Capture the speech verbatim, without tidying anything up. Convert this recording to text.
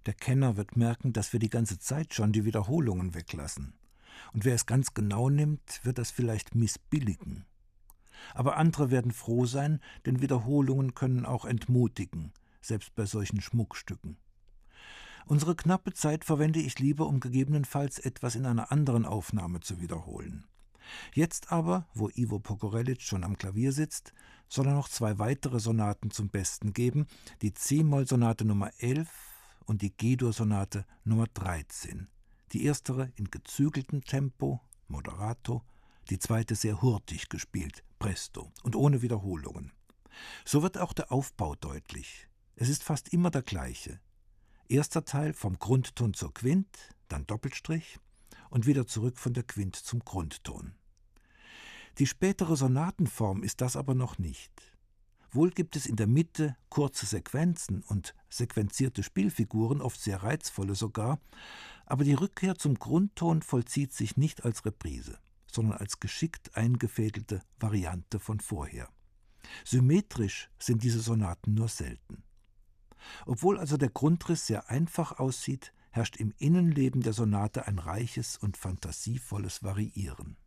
Der Kenner wird merken, dass wir die ganze Zeit schon die Wiederholungen weglassen. Und wer es ganz genau nimmt, wird das vielleicht missbilligen. Aber andere werden froh sein, denn Wiederholungen können auch entmutigen, selbst bei solchen Schmuckstücken. Unsere knappe Zeit verwende ich lieber, um gegebenenfalls etwas in einer anderen Aufnahme zu wiederholen. Jetzt aber, wo Ivo Pokorelic schon am Klavier sitzt, soll er noch zwei weitere Sonaten zum Besten geben, die C-Moll-Sonate Nummer elf und die G-Dur-Sonate Nummer dreizehn. Die erstere in gezügeltem Tempo, moderato, die zweite sehr hurtig gespielt, presto und ohne Wiederholungen. So wird auch der Aufbau deutlich. Es ist fast immer der gleiche. Erster Teil vom Grundton zur Quint, dann Doppelstrich und wieder zurück von der Quint zum Grundton. Die spätere Sonatenform ist das aber noch nicht. Wohl gibt es in der Mitte kurze Sequenzen und sequenzierte Spielfiguren, oft sehr reizvolle sogar, aber die Rückkehr zum Grundton vollzieht sich nicht als Reprise, sondern als geschickt eingefädelte Variante von vorher. Symmetrisch sind diese Sonaten nur selten. Obwohl also der Grundriss sehr einfach aussieht, herrscht im Innenleben der Sonate ein reiches und fantasievolles Variieren.